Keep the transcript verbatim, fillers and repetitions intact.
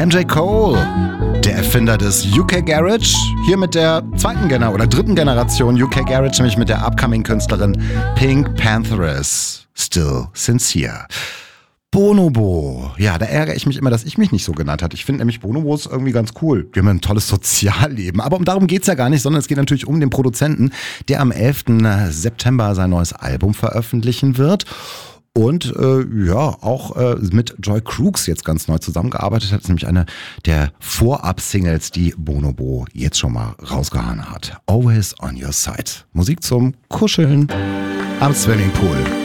M J Cole, der Erfinder des U K Garage, hier mit der zweiten Gener- oder dritten Generation U K Garage, nämlich mit der upcoming-Künstlerin Pink Pantheress, Still Sincere. Bonobo. Ja, da ärgere ich mich immer, dass ich mich nicht so genannt habe. Ich finde nämlich Bonobos irgendwie ganz cool. Die haben ein tolles Sozialleben. Aber um darum geht's ja gar nicht, sondern es geht natürlich um den Produzenten, der am elften September sein neues Album veröffentlichen wird. Und äh, ja, auch äh, mit Joy Crooks jetzt ganz neu zusammengearbeitet hat. Das ist nämlich eine der Vorab-Singles, die Bonobo jetzt schon mal rausgehauen hat. Always on your side. Musik zum Kuscheln am Swimmingpool.